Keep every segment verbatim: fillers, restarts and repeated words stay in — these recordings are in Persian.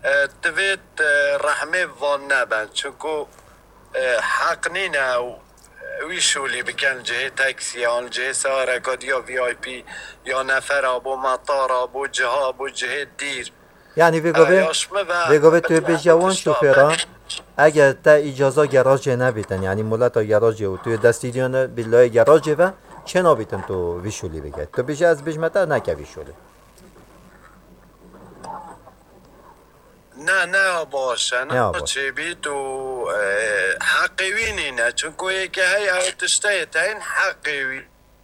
دوید رحمه وان نبند چونکو حق نینه ویشولی بکن جه تاکسی آن جه سارکات یا وی آی پی یا نفر آبو مطار آبو جه آبو جه دیر یعنی ویگوه ویگوه توی به جوان شوفران اگر تا اجازه گراج نبیتن یعنی مولت گراج و توی دستیدیان بالله گراج و چه نبیتن تو ویشولی بگید تو بیش از بیشمتر نکه ویشولی نه نه باشه نه چه بید و حقیوی نینه چون که که های اوتشته تا این حقیوی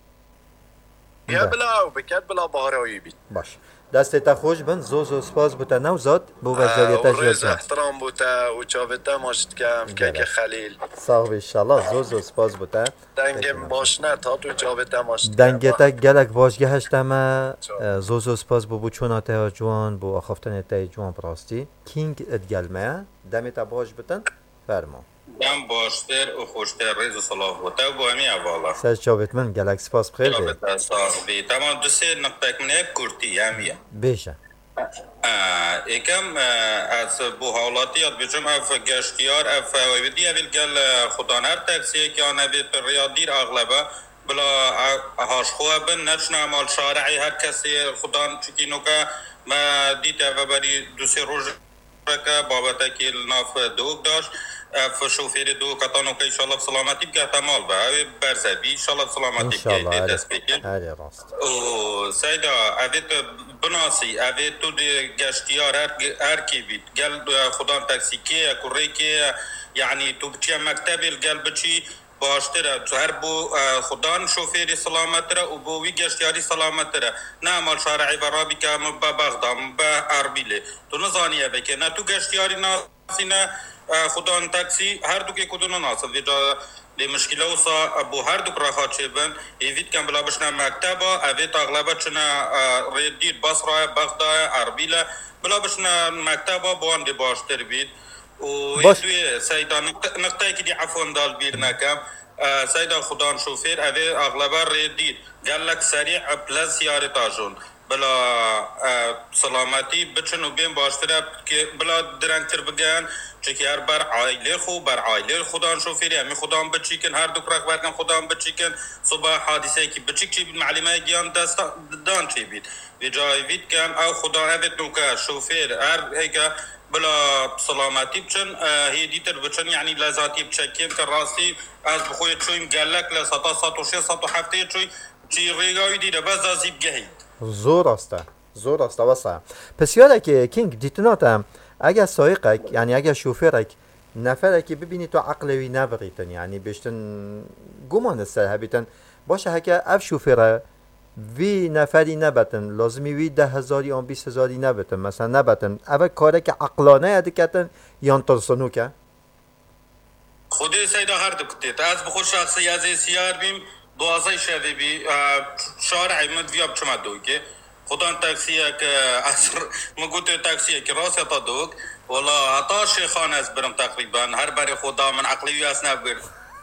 یا بلا او بکد بلا بهاروی بید باش دست تا خوش بند زوز و سپاس بوده نوزاد بو وزاریتا جوزن ریز احترام بوده و چاوته ماشت کم که که خلیل صاحب انشالله زوز و سپاس بوده دنگم باش نه تا تو چاوته ماشت کم دنگتا گلک باشگه هشتم زوز و سپاس بو بو چوناته جوان بو اخفتن تا جوان براستی کینگ ادگلمه دمتا باش بتن فرما دم باشتر و خوشتر ریز و صلاح بوده و با همی اوالا سر چاوت من گلک سپاس بخیر بید صاحبی تمام دو سه نقطه منه کرتی همیه بیشه یکم از بو حالاتی یاد بچم اف گشتیار اف ویدی اویل گل خدانر تاکسیه که آنه بید پر ریادیر اغلبه بلا هاش خواه بن نچنه مال شارعی هر کسی خدان چکینو که ما دیتا و بری دو سه روز که بابتا که ناف دوگ داشت اف شوفیر دو کتانو که انشالله بسلامتی بگه تمال با اوی برزبی انشالله بسلامتی بگه دست بگیر و سیدا اوی بناسی اوی تو گشتیار هر کی بید گل خدان تاکسی که کره که یعنی تو بچی مکتبی گل بچی باشتره هر بو خدان شوفیری سلامت را و بو وی گشتیاری سلامت را نه مال شارعی و رابی که با بغدام با اربیله تو نزانیه بکه نه تو گشتیاری ناسی نه خدان تاکسی هر دو که کدوم ناصل دیجا دی مشکل اوسا ابو هر دو راحت شبن ایوید کم بلا بشنا مکتبا اوید اغلبه چنا ریدیر بصره بغداد اربیله بلا بشنا مکتبا بوان دی باشتر بید و دوی سیدا نقطه که دی عفون دال بیر نکم سیدا خدان شوفیر اوی اغلبه ریدیر گلک سریع پلس یارتا جون بلا سلامتی بچن و بین باشتره که بلا درنگتر بگن چکی هر بر عائله خو بر عائله خدان شوفیری همی خدان بچیکن هر دو کرک برکن خدان بچیکن صبح حادثه کی بچیک چی بید معلومه گیان دست دان چی بید و جای وید کم او خدان اوید نوکا شوفیر هر ایگا بلا سلامتی بچن هی دیتر بچن یعنی لذاتی بچکیم که راستی از بخوی چویم گلک لساتا ساتو شه ساتو هفته چوی چی ریگاوی دیده بس دازیب گهید زور استه زور استه واسه پس یاده که کینگ دیتوناتم اگر سایقک یعنی اگر شوفرک نفره که ببینی تو عقلوی نبغیتن یعنی بشتن گمان سر هبیتن باشه هکه اف شوفره وی نفری نبتن لازمی وی ده هزاری آن بیس هزاری نبتن مثلا نبتن اول کاره که عقلانه یده کتن یان ترسنو که خودی سیده هر دکتید از بخود شخصی از سیار بیم دوازه شده بی شارعی مدویا بچما دو که خدان تاکسیه که اصر مگوته تاکسیه که راست تا دوگ ولا حتا شیخان از برم تقریبا هر بری خدا من عقلیوی از نبیر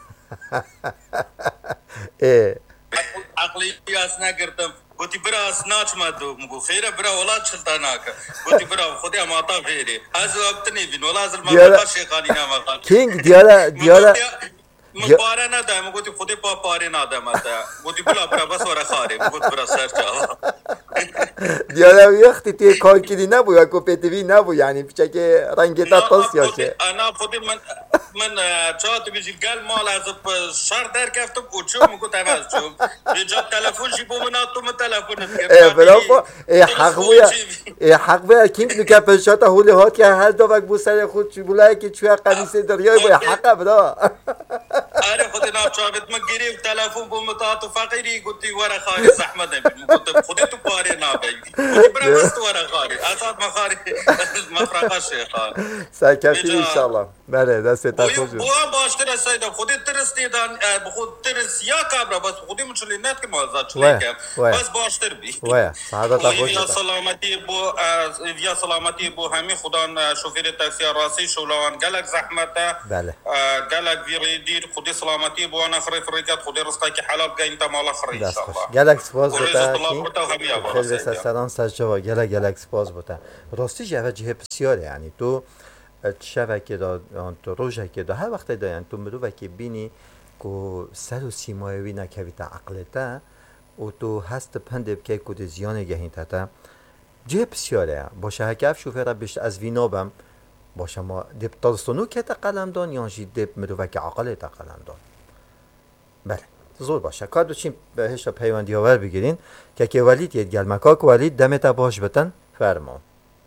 عقلیوی از نگردم گوتی برا از ناچ مدو مگو خیره برا ولا چلتا ناکه گوتی برا خودی اماتا بھیری از وقت نیبین ولا از المقابل شیخانی نمقال کینگ دیالا دیالا مپاره نده مگوتی خودی پا پاره نده مده گوتی بلا برا بس ورا خاری مگوت برا سر چاوا دیالا وقتی توی کار کردی نبود و کوپیتیوی نبود یعنی پیچه که رنگیتا تاس یاشه انا خودی من من چاوت بیجی گل مال از شهر در کفتم کوچو مگوت عوض چوم بیجا تلفون شی بومنا تو من تلفون ای برافو ای حق بویا ای حق بویا کینگ نکه پشتا هولی هات که هر دو وقت بو سر خود چی بولای که چویا قمیسه دریای بویا حقه برا آره خودی ناب چاوت من گریف تلفون بومتا تو فقیری گوتی ورا خاری زحمت نبید مگوت خودی تو پاره نابید گوتی برا بست ورا خاری اساد مخاری مفرقه شیخان سرکفی انشالله بله دست تا بو خوش بو باشتر سید خودت ترسیدن خود ترس یا قبر بس خودی مچلینات که مازاد چلیکم بس باشتر بی وای سعادت خوش یا سلامتی بو یا سلامتی بو همین خدا شوفر تاکسی راسی شولوان گلک زحمت بله گلک ویری دیر خودی سلامتی بو انا خری فریقت خودی رزقی که حلال گین تمام خری ان شاء الله گلک سپاس بوده خیلی سلام سجوا گلک گلک سپاس بوده راستی جوه جه بسیاره یعنی تو شبکه دا تو روزه دا هر وقت دا یعنی تو مرو وکی بینی که سر و سیمایوی نکوی تا عقلتا و تو هست پند بکی که زیانه گهین تا جه بسیاره باشه هکف شوفر بیشت از وینابم باشه ما دب تاستانو که تا قلم دان یا جی دب مرو وکی عقل تا قلم دان بله زور باشه کار دو چیم بهش پیوندی آور بگیرین که که ولید یه گل مکاک ولید دمتا باش بتن فرمان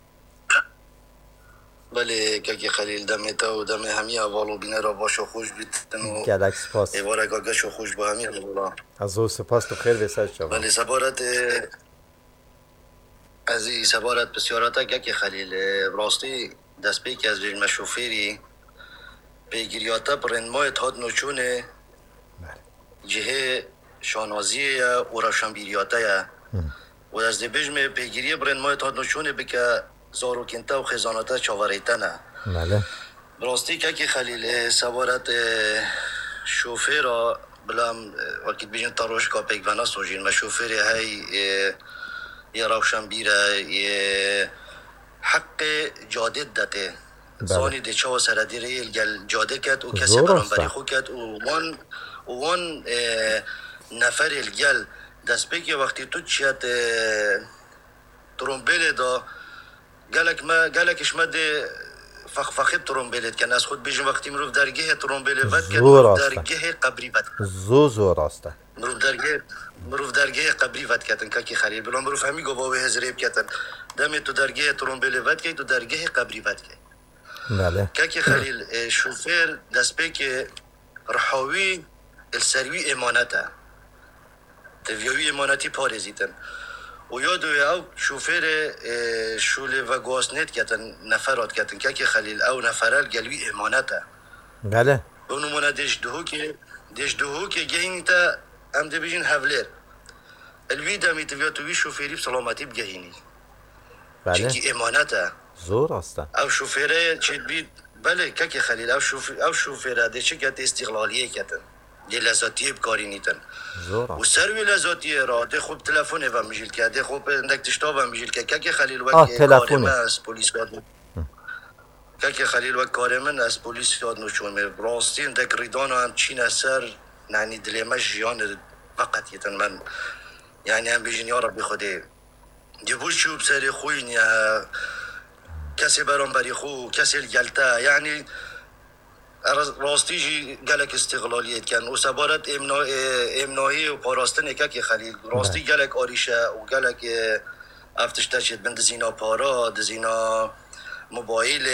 بله که خلیل دمتا و دم همی اولو بینه را باش و خوش بیتن و گلک سپاس ایواره گاگش و خوش با همی الله از او سپاس تو خیر بسر شما بله سبارت از این سبارت بسیارت که خلیل راستی دست پی که از رجم شوفیری پیگیریاتا برنمای تاد نوچونه جهه شانازی و روشنبیریاتا و از دی بجم پیگیری برنمای تاد نوچونه بکه زارو کنتا و خزاناتا چاوریتنه بله براستی که خلیل سوارت شوفر را بلام وقتی بیشتر تاروش کا پیگوانا سوژین ما شوفر های یه روشن بیره یه حق جاده داده زانی دچار سردیره گل جاده کرد و کسی برام بری خو کرد و وان وان نفر الگل دست بگی وقتی تو چیت ترومبیل دا گلک ما گلکش مده فخ فخت ترومبیلت کن از خود بیشتر وقتی مروف درگه ترومبیل ود کرد درگه قبری ود زو زو راسته مروف درگه مروف درگه قبری ود کردن که خرید بلان مروف همی گواهی هزریب کردن دم تو درگه ترومبیل ود که تو درگه قبری ود که بله که خلیل شوفر دست به که رحاوی السروی امانته تویوی امانتی پارزیدن و یادو او شوفر شوله و گواسنت کردن نفرات کردن که خلیل او نفرال گلوی امانته بله و نمونه دیش دهو که دیش دهو که گهین تا هم ده بیجین حولر الوی دمی تویاتوی شوفری بسلامتی بگهینی بله چونکه امانته زور راسته او شوفره چید بید بله که خلیل او شوفر او شوفره ده چه که استقلالیه کردن دی لذاتیه بکاری نیتن و سروی لذاتیه را ده خوب تلفونه و میجیل که ده خوب اندک تشتا و میجیل که که خلیل وقت کارمه از پولیس یاد که خلیل وقت کارمه از پولیس یاد نشونه راستی اندک ریدان هم چین اثر نعنی دلیمش جیان وقت یتن من یعنی هم بیجین یا ربی خوده دی بوش چوب سری خوی نیا کسی برام بری خو کسی الگلتا یعنی راستی جی گلک استقلالیت کن و سبارت امناهی و پاراستن که خلیل راستی گلک آریشه و گلک افتشتر شد بند زینا پارا دزینا موبایل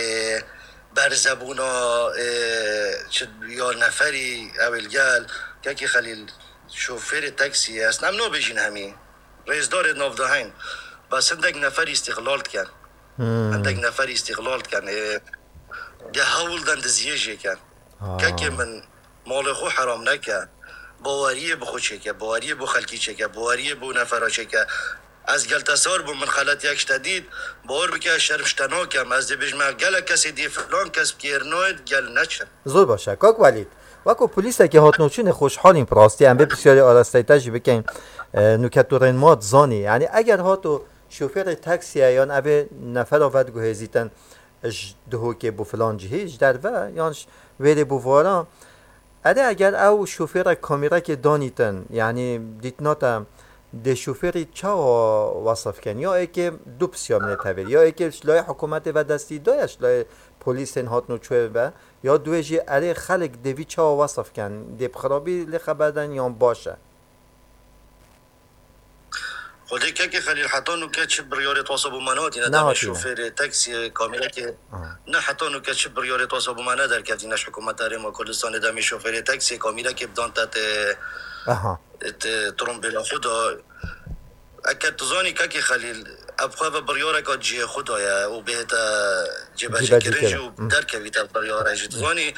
برزبونا چد یا نفری اول گل که خلیل شوفر تاکسی است نمنو بیشین همین رئیسدار نافدهین بس اندک نفری استقلال کن اندک نفری استقلال کن ده هول دند زیجه کن که من مال خو حرام نکن باوریه بخود چکه باوریه بو خلکی چکه باوریه بو نفرا چکه از گل تصار بو من خلط یک شدید باور بکه شرفشتنا کم از دی بجمع گل کسی دی فلان کس بگیرناید گل نچن زور باشه کاک ولید وکو پلیسه که هات نوچین خوشحالیم پراستی هم به بسیاری آراسته تجی بکن نوکتورین ماد زانی یعنی اگر هاتو شوفر تاکسی یا نوه نفر آود گوه زیتن اش دهو که بو فلان جهیج در و یانش ویده بو وارا اده اگر او شوفر کامیرا که دانیتن یعنی دیتناتا ده شوفری چا وصف کن یا ای که دو بسیام نتاویر یا ای که شلای حکومت و دستی دای شلای پولیس هات نوچوه با یا دوی جی اره خلق دوی چا وصف کن ده بخرابی لخبردن یا باشه خودی که خلیل حتی نو که چه بریاره توصب و مناتی نداره شوفر تاکسی کامیرا که نه حتی نو که چه بریاره توصب و منات در کدی نش حکومت داره ما کردستان دمی شوفر تاکسی کامیرا که بدان تات اها ترومبیل خدا اکد تزانی که خلیل ابخوا و بریاره که جی خدایا و بهت جبه شکرنج و درکوی تا بریاره جدوانی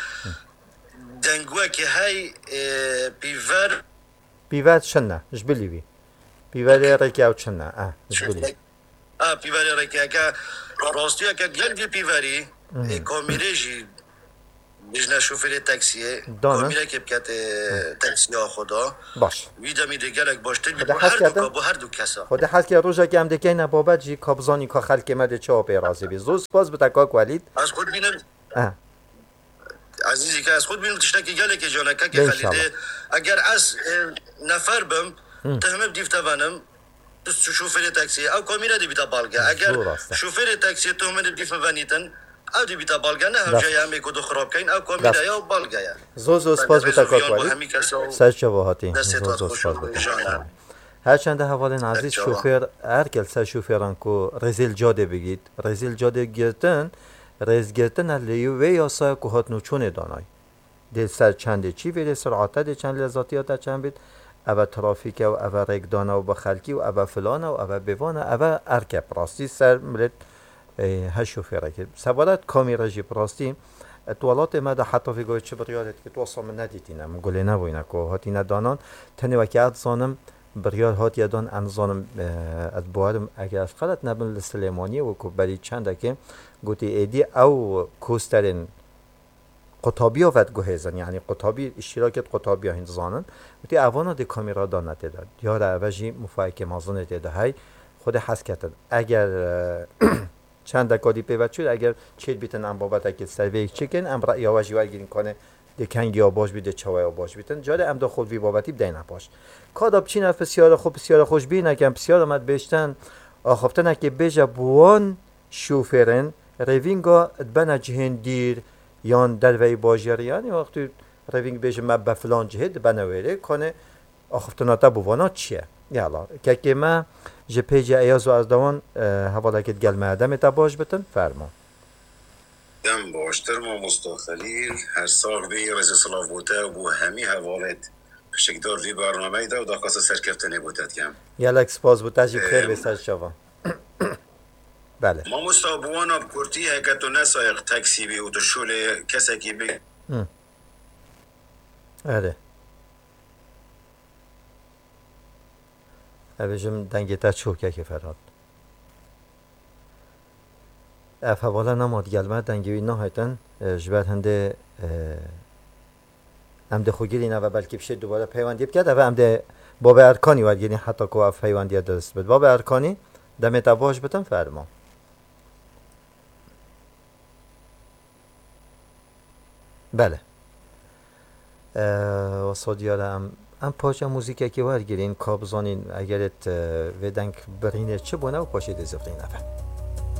دنگوه که های بیور بیور چنه جبلی بی بیور رکی او چنه اه جبلی اه بیور رکی که راستیه که گل بیوری کامیرجی بیشتر شوفر تاکسیه کامیره که بکت تاکسی ها خدا باش ویدا میده گلک باشتر بی هر دو با هر دو کسا خود حس که روزا که هم دکه نبابت جی کابزانی که خلق مده چه آبی رازی بی زوز باز بتاکاک ولید از خود بینم اه عزیزی که از خود بینم تشتکی گلک جانکه که خلیده اگر از نفر بم تهمه بدیف توانم شوفر تاکسی او کامیره دی بیتا بالگه اگر شوفر تاکسی تهمه بدیف مونیتن او دی بیتا بالگه نه هم جای همه کدو خراب کن او کامیره یا بالگه یا زوز زوز باز بتاکاک ولید سر شباهاتی زوز زوز باز بتاکاک هرچند حوالین عزیز شوفر هر کل شوفران کو رزیل جاده بگید رزیل جاده گرتن رز گرتن لیو و یا سایه که هات نوچونه دانای دل سر چنده چی ویده سرعاته ده چند لذاتیات چند بید او ترافیک و او رگدانه و بخلکی و او فلانه و او بوانه او ارکب راستی سر ملت ها شوفره که سوالت کامیره جی براستی توالات ما ده حتی فی گوی چه بریارت که تو اصلا من ندیدینه من گله نبوینه که هاتی ندانان تنی وکی اد زانم بریار هات یادان ام زانم از بوارم اگر از خلط نبن لسلیمانیه و که بری چنده که گوتی ایدی او کوسترین قطابی آفت گوهیزن یعنی قطابی اشتراکت قطابی ها هنزانن گوتی اوانا دی کامیرا دانته داد یاره اوجی مفایک مازانه دیده های خود حس کتن اگر چند دکادی پیوت شد اگر چید بیتن ام بابت اکل سروی چکن ام رأی اوجی ورگیرین کنه دی کنگی ها باش بیده چوای ها باش بیتن جاره ام دا خود وی بابتی بده نپاش کاداب چین اف بسیار خوب بسیار خوش بینه که بسیار آمد بیشتن آخفتن که بیجا بوان شوفرن روینگا بنا جهن دیر یان دروی باجری یعنی وقتی روینگ بیجا ما به فلان جهد بنویره کنه آخفتناتا بوانا چیه یالا که که ما جه پیج ایازو از دوان حوالا که گل معدم تا باش بتن فرما دم باشتر ما مستخلیل هر سال بی رزی صلاف بوده و بو همی حوالت شکدار وی برنامه ده و داخواست سرکفتنی بودد کم یالک سپاس بود تجیب خیر بسر شوا بله ما مستابوانا بکرتی هکتو نسایق تاکسی بی و تو شول کسکی بی آره اویجم دنگی تا چوکه که فراد اف حوالا نماد گلمه دنگی نهایتن جبر هنده امده خوگیری نه و بلکه بشه دوباره پیوندی بکرد و امده باب ارکانی ورگیرین حتی که اف پیوندی درست بد باب ارکانی دمه تا باش بتن فرما بله و صدیاره ام ام پاچه موزیکه که ورگیرین کابزانین اگرت ودنگ برینه چه بونه و پاچه دزفرین افه